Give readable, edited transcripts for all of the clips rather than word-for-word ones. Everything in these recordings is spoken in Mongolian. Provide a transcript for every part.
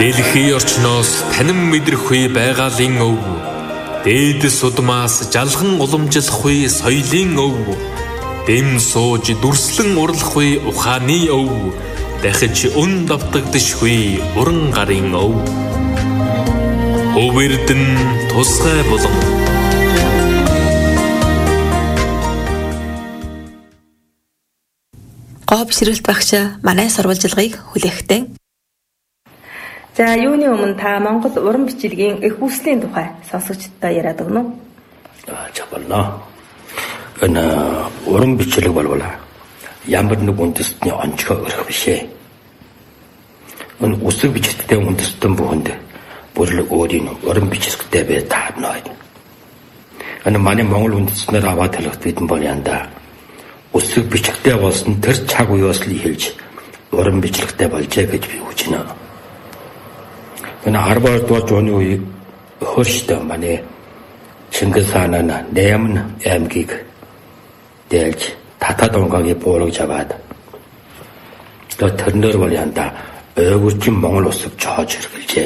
Дэлхийн орчноос танин мэдрэхгүй байгалийн өв. Дээдэс удмаас жалган уламжлахгүй соёлын өв. Дэм сууж дүрслэн урлахгүй ухааны өв. Дахиж өн давтагдшгүй уран гарын өв. Өвөрдөн тусгай болон. Гоо бишрэлт багш манай сурвалжилгыг хүлээхтэй. За юуны өмнө та Монгол уран бичилгийн их үслийн тухай сонсогчдод яриад өгнө үү? За болно. Энэ уран бичлэг болвол ямар нэг үндэстний онцгой өрх биш ээ. Энэ үсэг бичлэгтэй үндэстэн бүхэнд бүрл өөрийн уран бичлэгтэй бай таадна. Энэ манай Монгол үндэстнээр аваад хэлэх бидэн бол янда үсэг бичлэгтэй болсон тэр цаг үеэс л хэлж уран бичлэгтэй болжээ гэж би үзнэ. Энэ 10-р зууны үе хөрштэй манай Чингис хаан Найман аймгийг дээлж Татад онгагийн буураг аваад тэрнэр бол янда ойгурчин Монгол улсыг чоож хэрглэжээ.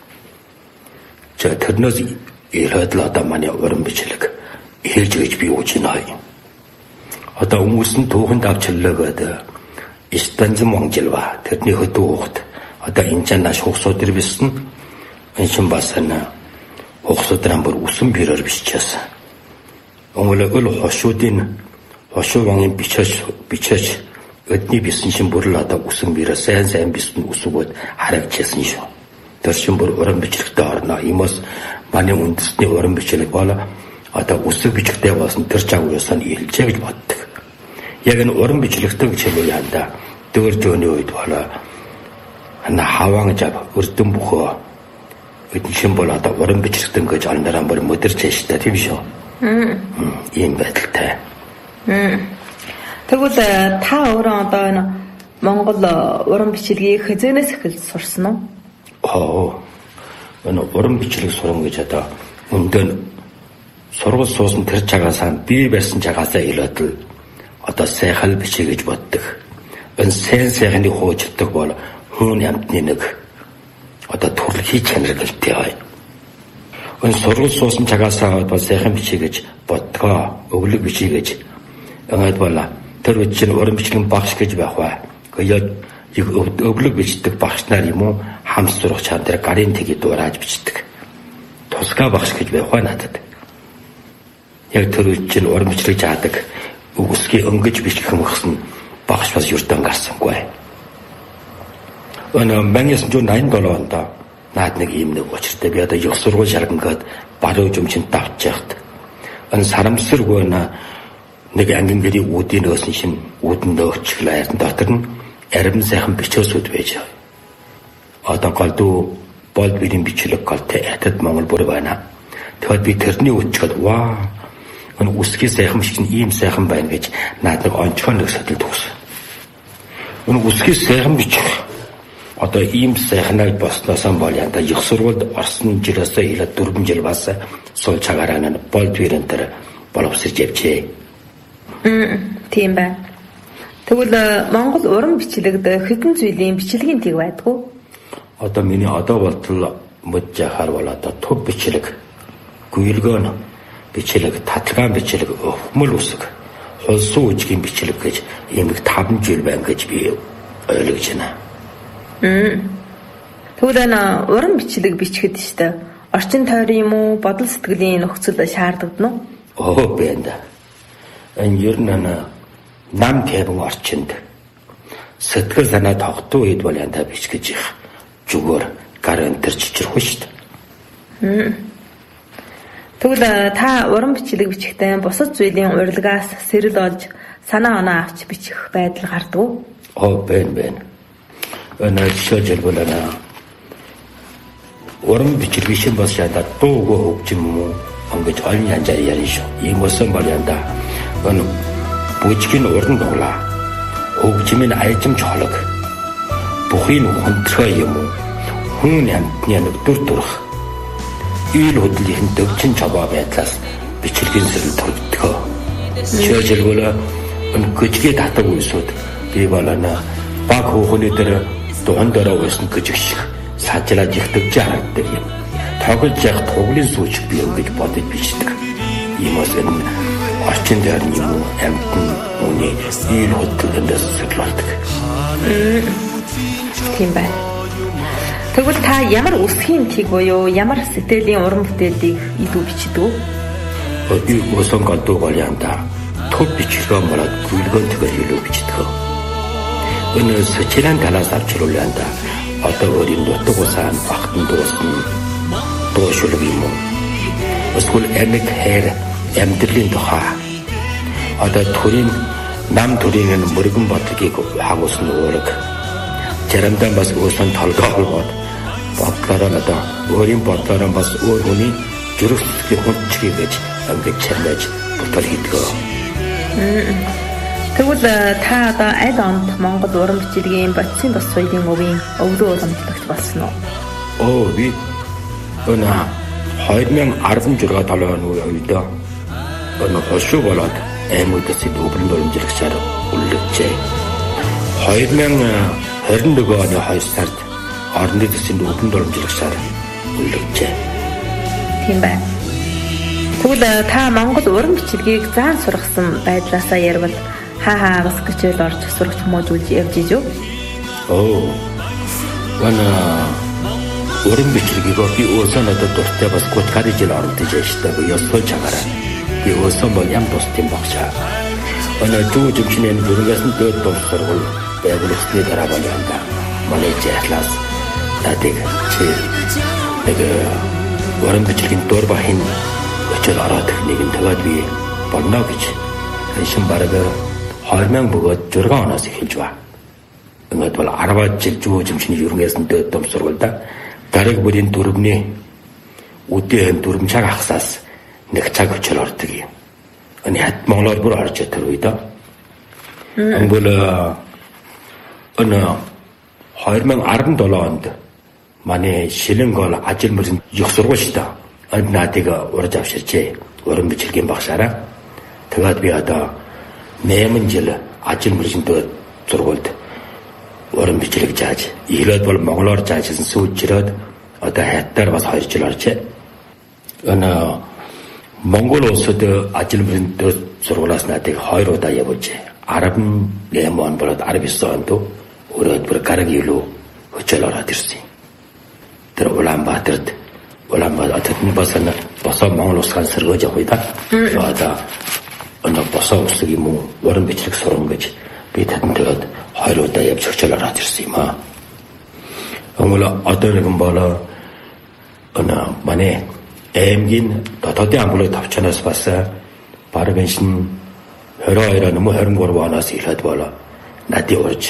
Тэрнээс ирээд л одоо манай уран бичлэг хэлж гэж би үзнэ. Одоо хүмүүс нь түүхэнд авчлаагаад Истанбул Монголва тэрний хөдөө ухт одоо энэ чанаш хогсууд ирсэн энэ шин басна хогсуудран бүр усан бирээр биччихсэн. Өнгөлөг хошуудын хошуугийн бичэж өдний бисэн шин бүр л одоо усан бирээр сайн бисэн усгууд харагдчихсан шүү. Тэр шин бүр уран бичлэгтэй орно. Иймээс манай үндэсний уран бичлэг бол одоо үсэг бичлэгтэй болсон тэр цаг үеэс нь илжээ гэж боддог. Яг энэ уран бичлэгтэй гэж хэлээ янда дөр зөөний үед бол хаваан жав өрдөн бөхөө эдэн шин бол одоо уран бичлэгтэй гэж андараа бүр модерч штэ тийм шүү. Ийм байдалтай. Тэгвэл та өөрөө одоо энэ Монгол уран бичлэгийг хязгаарнаас эхэлж сурсан уу? Энэ уран бичлэг сурам гэж одоо өндөө сургууль суусан тэр цагаасаа би байсан цагаасаа илүүдэл одоо сайхан бичиж гэж боддог. Энэ сайхны хуучдаг бол хүн амтны нэг одоо төрөлхий чанар гэлтэй бай. Энэ сургууль суусан цагаасаа бол сайхан бичиж гэж бодгоо, өглөг бичиж гэж. Ингээд бола тэр үчин уран бичлэгийн багш гэж байх бай. Гэхдээ өглөг бичдэг багш нар юм уу хамс сурах чам дээр гарын тгийг дуурайж бичдэг. Тусгай багш гэж байх бай надад. Яг тэр үчин уран бичлэг жаадаг үгсгийн өнгөж бичих юмхсан багш бас юртан гарсангүй. Энэ 1987 онд наад нэг ийм нэг учиртай би одоо их сургууль шаргангаад баруун жимчэнд давж яхад энэ сарамсаргүй нэг ангин гэрийн үүдийн нөөсөн шин үүдэн нөөчлөө дотор нь арим сайхан бичөөсүүд байж байгаа. Одоо голдуу бол бидний бичлэг голтой хятад Монгол бүр байна. Тэгэхэд би тэрний үчихэд ваа энэ үсгийн сайхан шиг ийм сайхан байна гэж наад нэг онцгой нэг сэтэл төгсөн. Энэ үсгийн сайхан бичих одоо ийм сайхнаг болсноос бол янда их сургуульд орсон жилээс илээд 4 жил бас сул цагаараа бол твэрэн дээр боловсрж явжээ. Тийм байна. Тэгвэл Монгол уран бичлэгд хэдэн зүйлийн бичлэгийн тийг байдгүй? Одоо миний одоо болтол мод жахаар бол одоо төв бичлэг, гүйлгөн бичлэг, татган бичлэг, өвмөл үсэг, холсон үжгийн бичлэг гэж ийм 5 жил байна гэж би ойлгож байна. Тэгвэл энэ уран бичлэг бичгэд штэ орчин тойрон юм уу бодол сэтгэлийн нөхцөл шаарддаг нь уу? Бэнда. Энэ ер нь нам тавин орчинд сэтгэл санаа тогтуу хэд бол янда бичгэж их зүгээр гар өнтер чичрэхгүй штэ. Тэгвэл та уран бичлэг бичихтэй бусад зүйлийн урилгаас сэрэл олж санаа оноо авч бичих байдал гардаг уу? Бэн. Энэ жишээлбэл уран бичлэг шин бас янда дуугүй хөгжим юм ингэж олон янзаар ярина шүү. Ийм усан бол янда энэ бүжгийн уран дуглаа хөгжмийн аялжимч холог бүхий хүндрэх юм уу хүн амтны нүдүр дурах ил хөдлөлийн дөвчин чаваа байдлаас бичлэгийн сэрэл тогтдгоо. Жишээлбэл энэ гүжгийн татаг үсүүд би болона баг хөөхний дээр дуун дөрөө байсан гэж шиг сажлаад ихтгэж харагддаг юм. Тоглож явах туглын сүүч би юм гэж бодож бичдэг. Иймээс энэ орчин дээр юм амтны үний ил хөдөлгөөндөөс сэтлүүлдэг. Тийм байна. Тэгвэл та ямар үсгийн тийг буюу ямар сэтгэлийн уран бүтээлийг илүү бичдэг вэ? Би усан гадуу голянда төв бичлэгэн болоод гүйлгөөнтэйгээр илүү бичдэг. Өнөө сочиран талаас авчрууланда одоо өөрийн нутаг усаан багтан дуусна. Дуушулг юм уу? Эсвэл амьд хайр амьдралын тухай. Одоо төрийн нам төрийн мөргөн бодлогыг хагуулсан өөрөг. Заримдаа бас uuсан толгоолгоод бодлороо одоо өөрийн бодлороо бас өөр хүний зүрхсэтгэл хүнчгийг гэж ингэж чамлаж бодлоо хийдэг. Тэгвэл та одоо аль онд Монгол уран бичилгийн бодисын бос соёлын өвийн өвлөө уламжлагч болсон уу? Би өнөө 2016 оны үед хошуу болоод аймагаас өвлөн уламжлагчаар үлджээ. 2021 оны 2 сард орны төсөнд өвлөн уламжлагчаар үлджээ. Тийм байна. Тэгвэл та Монгол уран бичилгээг заан сургасан байдлаасаа ярил хаа бас гिचэл орж сурагч хүмүүжүүлж явж ижүү? Уран бичилгээг би өөсөө надад дуртай бас 30 жил оролдож ажилладаг ёстой чагараа. Би өөсөө бол ям тусдсан багшаа. Дүү жимчнээ бүргээс нь дөд дурс сургууль байгуулагдсны дараа болоонда манай жаатлаас надыг уран бичилгээний дор бахын очил ороод нэгэн таваад би болно гэж шин бараг 2000 бөгөөд 6 оноос эхэлж ба. Ингээд бол 10 жил зүү жимчний ерөнхийдөө дөд дом сургуульда дараг бүрийн дөрөвний үдээ дөрөв цаг ахсаас нэг цаг очил ордог юм. Хат Монголоор бүр орж ятар үед. Ангол 2017 онд манай Шилэнгол ажил мөрөнд их сургуультай надыг урьж авширчээ. Уран бичилгээний багшаараа. Тэгээд би одоо 8 жил ажил мөрөнд сургуульд уран бичилгээ зааж, ирээд бол монголоор заажсан сүүлжрээд одоо хаттаар бас 2 жил оржээ. Монгол улсад ажил мөрөнд сургуулиас надыг 2 удаа явуулжээ. 18 он болоод 19 онд өөрөө бүр гараг илүү хөчөл ороод ирсэн. Тэр Улаанбаатарт нь босоо Монгол улсаас сэргээж явах үед одоо босоо улсыг юм уу уран бичлэг сурна гэж би татантэйгээд 2 удаа явж хөчөл ороод ирсэн юм аа. Одоо нэгэн болоо манай аймгийн дотоодын амглыг тавчанаас бас бараг шин 22 нөмө 23 оноос эхлээд болоо надад урьж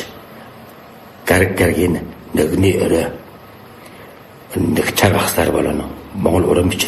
гаргийн нэгний өрөө нэг цаг ахсаар болоо Монгол уран бичиг